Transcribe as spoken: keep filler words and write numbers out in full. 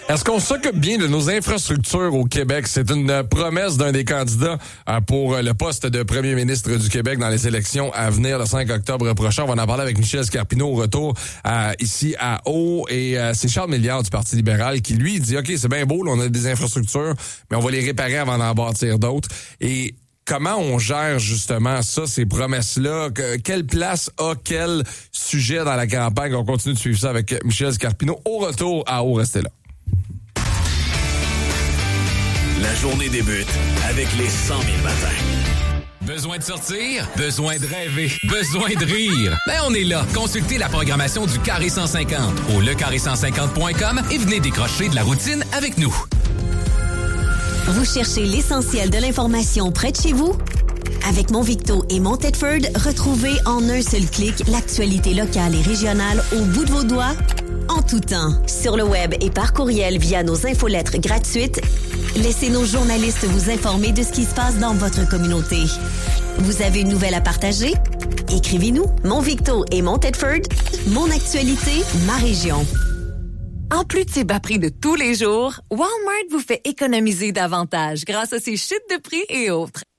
Est-ce qu'on s'occupe bien de nos infrastructures au Québec? C'est une promesse d'un des candidats pour le poste de premier ministre du Québec dans les élections à venir le cinq octobre prochain. On va en parler avec Michel Scarpino au retour euh, ici à Haut. Et euh, c'est Charles Milliard du Parti libéral qui, lui, dit « OK, c'est bien beau, là, on a des infrastructures, mais on va les réparer avant d'en bâtir d'autres. » Et comment on gère justement ça, ces promesses-là? Que, quelle place a quel sujet dans la campagne? On continue de suivre ça avec Michel Scarpino au retour à Haut. Restez là. La journée débute avec les cent mille matins. Besoin de sortir? Besoin de rêver? Besoin de rire? Ben on est là. Consultez la programmation du Carré cent cinquante au le carré cent cinquante point com et venez décrocher de la routine avec nous. Vous cherchez l'essentiel de l'information près de chez vous? Avec Mon Victo et Mon Tedford, retrouvez en un seul clic l'actualité locale et régionale au bout de vos doigts, en tout temps. Sur le web et par courriel via nos infolettres gratuites, laissez nos journalistes vous informer de ce qui se passe dans votre communauté. Vous avez une nouvelle à partager? Écrivez-nous. Mon Victo et Mon Tedford, mon actualité, ma région. En plus de ses bas prix de tous les jours, Walmart vous fait économiser davantage grâce à ses chutes de prix et autres.